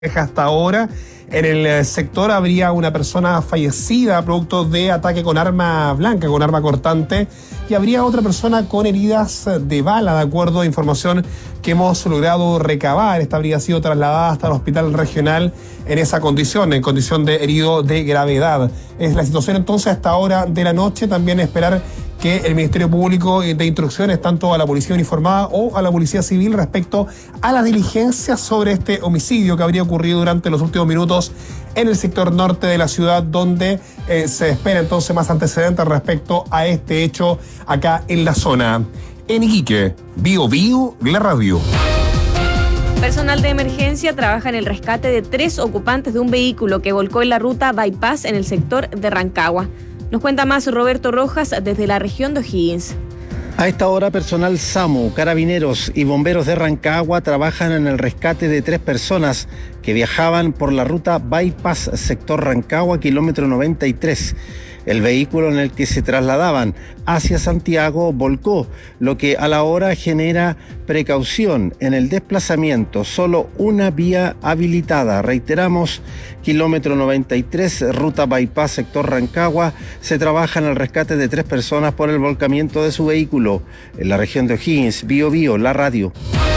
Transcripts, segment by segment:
hasta ahora. En el sector habría una persona fallecida producto de ataque con arma blanca, con arma cortante, y habría otra persona con heridas de bala, de acuerdo a información que hemos logrado recabar. Esta habría sido trasladada hasta el hospital regional en condición de herido de gravedad. Es la situación entonces a esta hora de la noche. También esperar que el Ministerio Público dé instrucciones tanto a la Policía Uniformada o a la Policía Civil respecto a la diligencia sobre este homicidio que habría ocurrido durante los últimos minutos en el sector norte de la ciudad, donde se espera entonces más antecedentes respecto a este hecho acá en la zona. En Iquique, Bio Bio, la radio. Personal de emergencia trabaja en el rescate de 3 ocupantes de un vehículo que volcó en la ruta Bypass en el sector de Rancagua. Nos cuenta más Roberto Rojas desde la región de O'Higgins. A esta hora, personal SAMU, carabineros y bomberos de Rancagua trabajan en el rescate de 3 personas que viajaban por la ruta Bypass, sector Rancagua, kilómetro 93. El vehículo en el que se trasladaban hacia Santiago volcó, lo que a la hora genera precaución en el desplazamiento. Solo una vía habilitada. Reiteramos, kilómetro 93, ruta Bypass, sector Rancagua. Se trabaja en el rescate de 3 personas por el volcamiento de su vehículo. En la región de O'Higgins, Bio Bio, la radio.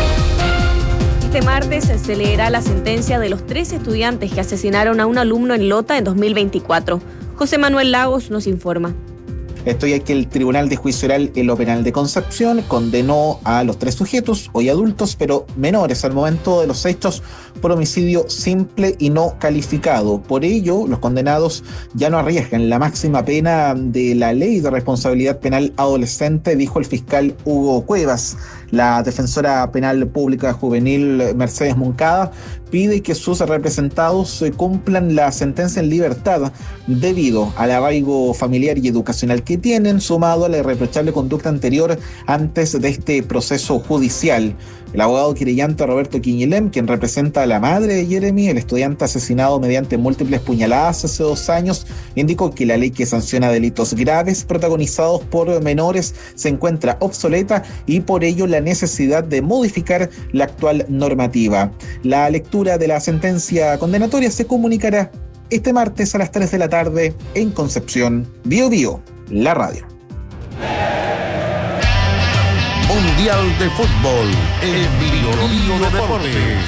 Este martes se leerá la sentencia de los 3 estudiantes que asesinaron a un alumno en Lota en 2024. José Manuel Lagos nos informa. Estoy aquí, el Tribunal de Juicio Oral en lo Penal de Concepción condenó a los 3 sujetos, hoy adultos, pero menores al momento de los hechos, por homicidio simple y no calificado. Por ello, los condenados ya no arriesgan la máxima pena de la Ley de Responsabilidad Penal Adolescente, dijo el fiscal Hugo Cuevas. La defensora penal pública juvenil Mercedes Moncada pide que sus representados cumplan la sentencia en libertad debido al arraigo familiar y educacional que tienen, sumado a la irreprochable conducta anterior antes de este proceso judicial. El abogado querellante Roberto Quiñilem, quien representa a la madre de Jeremy, el estudiante asesinado mediante múltiples puñaladas hace 2 años, indicó que la ley que sanciona delitos graves protagonizados por menores se encuentra obsoleta y por ello la necesidad de modificar la actual normativa. La lectura de la sentencia condenatoria se comunicará este martes a las 3 de la tarde en Concepción. Bio Bio, la radio. Mundial de Fútbol en Bio Bio Deportes.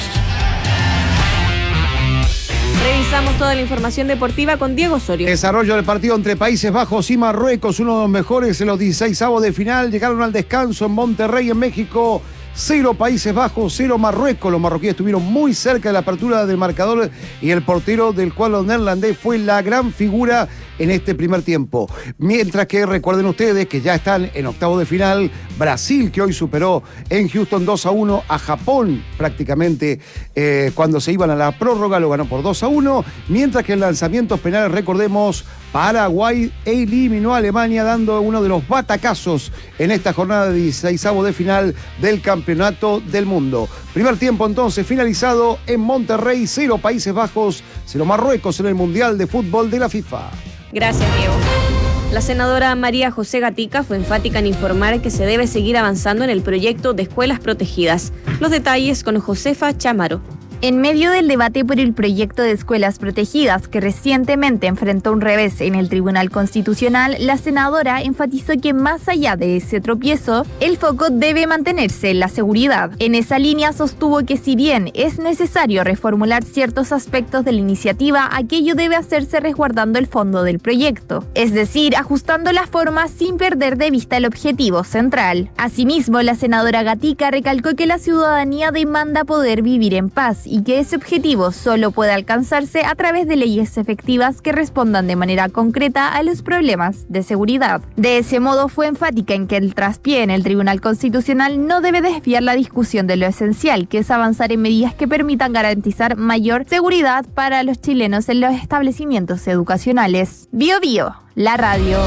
Revisamos toda la información deportiva con Diego Osorio. Desarrollo del partido entre Países Bajos y Marruecos, uno de los mejores en los 16avos de final. Llegaron al descanso en Monterrey, en México. 0 Países Bajos, 0 Marruecos. Los marroquíes estuvieron muy cerca de la apertura del marcador y el portero del cuadro neerlandés fue la gran figura en este primer tiempo. Mientras que recuerden ustedes que ya están en octavos de final Brasil, que hoy superó en Houston 2-1 a Japón prácticamente cuando se iban a la prórroga, lo ganó por 2-1, mientras que en lanzamientos penales, recordemos, Paraguay eliminó a Alemania dando uno de los batacazos en esta jornada de 16avos de final del Campeonato del Mundo. Primer tiempo entonces finalizado en Monterrey, 0 Países Bajos, 0 Marruecos en el Mundial de Fútbol de la FIFA. Gracias, Diego. La senadora María José Gatica fue enfática en informar que se debe seguir avanzando en el proyecto de escuelas protegidas. Los detalles con Josefa Chamaro. En medio del debate por el proyecto de escuelas protegidas que recientemente enfrentó un revés en el Tribunal Constitucional, la senadora enfatizó que más allá de ese tropiezo, el foco debe mantenerse en la seguridad. En esa línea sostuvo que si bien es necesario reformular ciertos aspectos de la iniciativa, aquello debe hacerse resguardando el fondo del proyecto, es decir, ajustando la forma sin perder de vista el objetivo central. Asimismo, la senadora Gatica recalcó que la ciudadanía demanda poder vivir en paz y que ese objetivo solo puede alcanzarse a través de leyes efectivas que respondan de manera concreta a los problemas de seguridad. De ese modo, fue enfática en que el traspié en el Tribunal Constitucional no debe desviar la discusión de lo esencial, que es avanzar en medidas que permitan garantizar mayor seguridad para los chilenos en los establecimientos educacionales. Bio Bio, la radio.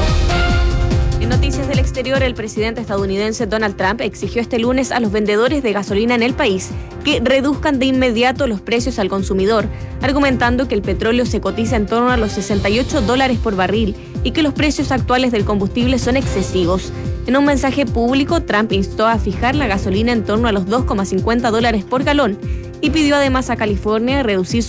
En noticias del exterior, el presidente estadounidense Donald Trump exigió este lunes a los vendedores de gasolina en el país que reduzcan de inmediato los precios al consumidor, argumentando que el petróleo se cotiza en torno a los $68 por barril y que los precios actuales del combustible son excesivos. En un mensaje público, Trump instó a fijar la gasolina en torno a los $2,50 por galón y pidió además a California reducir